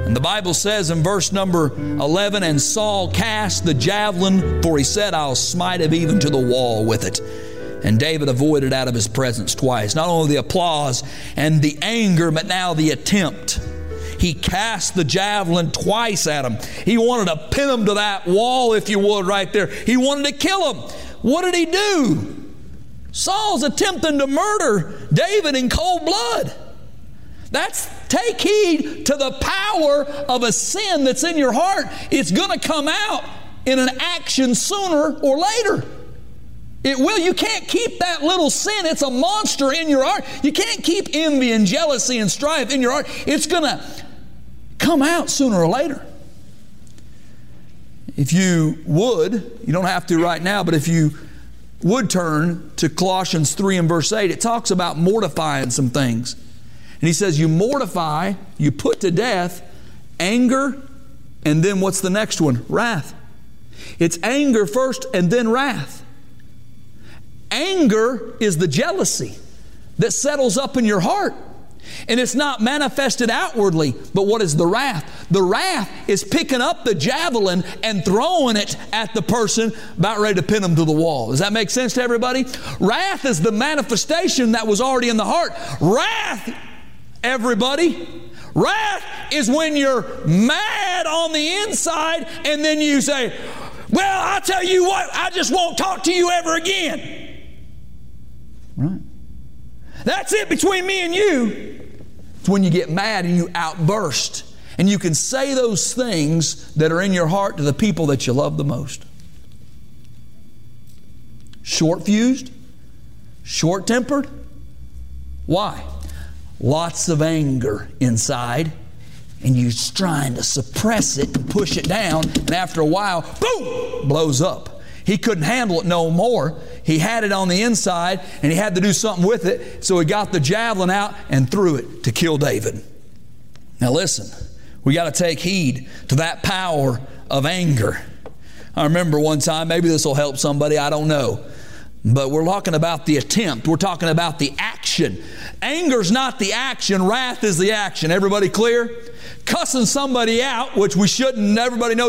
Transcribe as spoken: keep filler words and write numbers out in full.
And the Bible says in verse number eleven, and Saul cast the javelin, for he said, I'll smite him even to the wall with it. And David avoided out of his presence twice. Not only the applause and the anger, but now the attempt. He cast the javelin twice at him. He wanted to pin him to that wall, if you would, right there. He wanted to kill him. What did he do? Saul's attempting to murder David in cold blood. That's, take heed to the power of a sin that's in your heart. It's going to come out in an action sooner or later. It will. You can't keep that little sin. It's a monster in your heart. You can't keep envy and jealousy and strife in your heart. It's going to come out sooner or later. If you would, you don't have to right now, but if you would turn to Colossians three and verse eight, it talks about mortifying some things. And he says, you mortify, you put to death anger, and then what's the next one? Wrath. It's anger first and then wrath. Anger is the jealousy that settles up in your heart. And it's not manifested outwardly, but what is the wrath? The wrath is picking up the javelin and throwing it at the person about ready to pin them to the wall. Does that make sense to everybody? Wrath is the manifestation that was already in the heart. Wrath, everybody, wrath is when you're mad on the inside and then you say, well, I'll tell you what, I just won't talk to you ever again. Right. That's it between me and you. It's when you get mad and you outburst. And you can say those things that are in your heart to the people that you love the most. Short-fused? Short-tempered? Why? Lots of anger inside. And you're trying to suppress it and push it down. And after a while, boom, blows up. He couldn't handle it no more. He had it on the inside and he had to do something with it. So he got the javelin out and threw it to kill David. Now listen, we got to take heed to that power of anger. I remember one time, maybe this will help somebody, I don't know. But we're talking about the attempt. We're talking about the action. Anger's not the action. Wrath is the action. Everybody clear? Cussing somebody out, which we shouldn't. Everybody knows